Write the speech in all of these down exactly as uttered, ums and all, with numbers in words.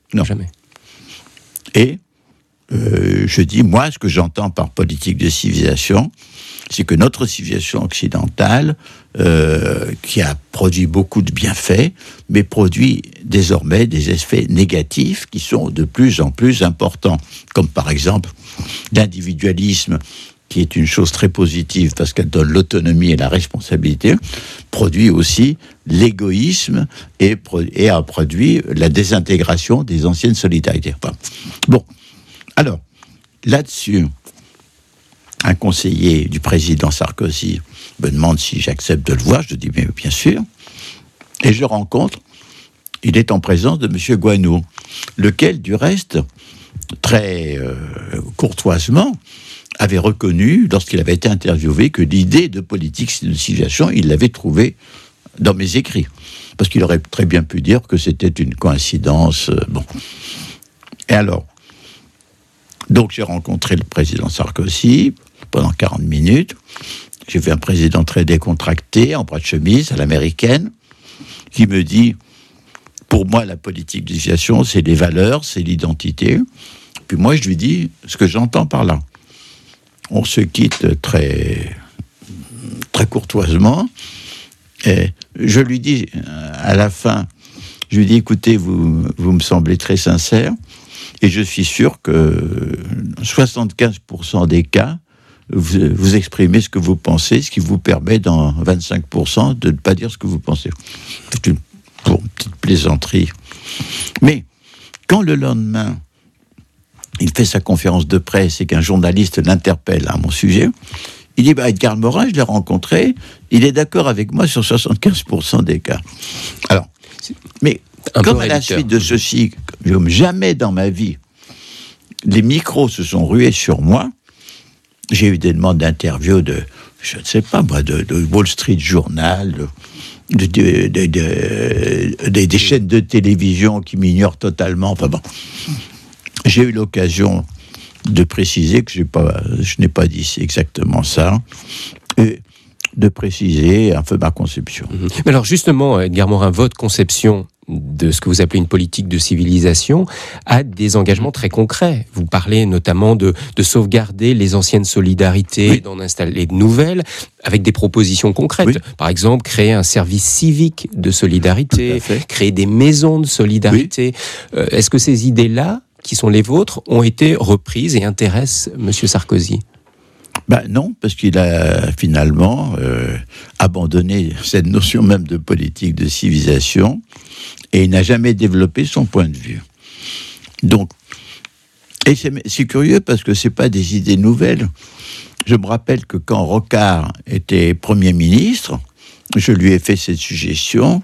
non. Jamais. Et euh, je dis, moi, ce que j'entends par politique de civilisation, c'est que notre civilisation occidentale, euh, qui a produit beaucoup de bienfaits, mais produit désormais des effets négatifs qui sont de plus en plus importants, comme par exemple l'individualisme, qui est une chose très positive parce qu'elle donne l'autonomie et la responsabilité, produit aussi l'égoïsme et, et a produit la désintégration des anciennes solidarités. Bon, alors, là-dessus, un conseiller du président Sarkozy me demande si j'accepte de le voir. Je dis, mais bien sûr. Et je le rencontre. Il est en présence de M. Guano, lequel, du reste, très euh, courtoisement, avait reconnu, lorsqu'il avait été interviewé, que l'idée de politique de civilisation, il l'avait trouvée dans mes écrits. Parce qu'il aurait très bien pu dire que c'était une coïncidence. Euh, bon. Et alors, donc j'ai rencontré le président Sarkozy pendant quarante minutes. J'ai vu un président très décontracté, en bras de chemise, à l'américaine, qui me dit, pour moi, la politique de civilisation, c'est les valeurs, c'est l'identité. Puis moi, je lui dis ce que j'entends par là. On se quitte très, très courtoisement. Et je lui dis, à la fin, je lui dis, écoutez, vous, vous me semblez très sincère, et je suis sûr que soixante-quinze pour cent des cas, vous, vous exprimez ce que vous pensez, ce qui vous permet, dans vingt-cinq pour cent, de ne pas dire ce que vous pensez. C'est une, pour une petite plaisanterie. Mais, quand le lendemain, il fait sa conférence de presse et qu'un journaliste l'interpelle à mon sujet, il dit, bah, Edgar Morin, je l'ai rencontré, il est d'accord avec moi sur soixante-quinze pour cent des cas. Alors, mais un comme à la suite de ceci, jamais dans ma vie, les micros se sont rués sur moi. J'ai eu des demandes d'interview de, je ne sais pas moi, de, de Wall Street Journal, de, de, de, de, de, des chaînes de télévision qui m'ignorent totalement. Enfin bon, j'ai eu l'occasion de préciser que j'ai pas, je n'ai pas dit exactement ça, et de préciser un peu ma conception. Mais alors justement, Edgar Morin, votre conception de ce que vous appelez une politique de civilisation a des engagements très concrets. Vous parlez notamment de, de sauvegarder les anciennes solidarités, oui. d'en installer de nouvelles, avec des propositions concrètes. Oui. Par exemple, créer un service civique de solidarité, créer des maisons de solidarité. Oui. Euh, est-ce que ces idées-là, qui sont les vôtres, ont été reprises et intéressent M. Sarkozy ? Ben non, parce qu'il a finalement euh, abandonné cette notion même de politique de civilisation et il n'a jamais développé son point de vue. Donc, et c'est, c'est curieux parce que c'est pas des idées nouvelles. Je me rappelle que quand Rocard était Premier ministre, je lui ai fait cette suggestion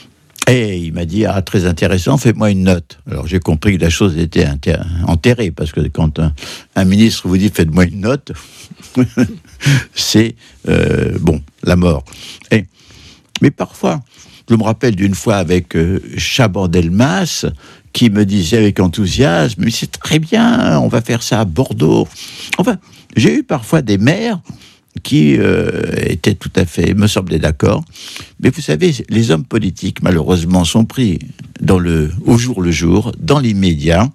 et il m'a dit, ah, très intéressant, fais-moi une note. Alors j'ai compris que la chose était inter- enterrée, parce que quand un, un ministre vous dit, faites-moi une note, c'est, euh, bon, la mort. Et, mais parfois, je me rappelle d'une fois avec euh, Chaban-Delmas, qui me disait avec enthousiasme, mais c'est très bien, on va faire ça à Bordeaux. Enfin, j'ai eu parfois des maires qui euh, étaient tout à fait, me semblaient d'accord. Mais vous savez, les hommes politiques, malheureusement, sont pris dans le, au jour le jour, dans l'immédiat.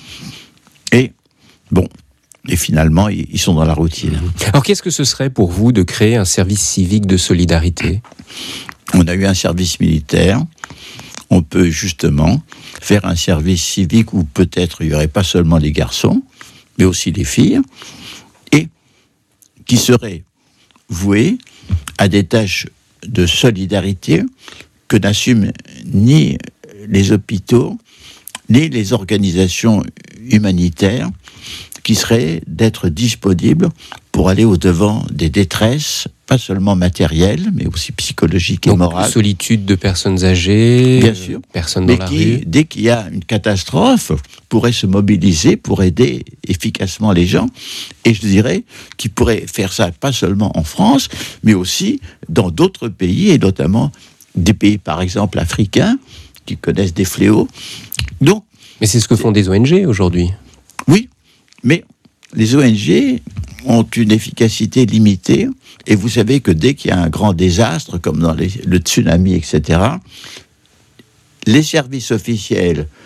Et, bon, et finalement, ils, ils sont dans la routine. Alors, qu'est-ce que ce serait pour vous de créer un service civique de solidarité ? On a eu un service militaire. On peut justement faire un service civique où peut-être il n'y aurait pas seulement les garçons, mais aussi les filles, et qui serait voué à des tâches de solidarité que n'assument ni les hôpitaux, ni les organisations humanitaires, qui seraient d'être disponibles pour aller au-devant des détresses, pas seulement matérielles, mais aussi psychologiques et Donc, morales. Solitude de personnes âgées, bien sûr, personnes dans mais la qui, rue. dès qu'il y a une catastrophe, pourraient se mobiliser pour aider efficacement les gens. Et je dirais qu'ils pourraient faire ça pas seulement en France, mais aussi dans d'autres pays, et notamment des pays, par exemple, africains, qui connaissent des fléaux. Donc, mais c'est ce que font des O N G aujourd'hui. Oui, mais les O N G ont une efficacité limitée, et vous savez que dès qu'il y a un grand désastre, comme dans les, le tsunami, et cetera, les services officiels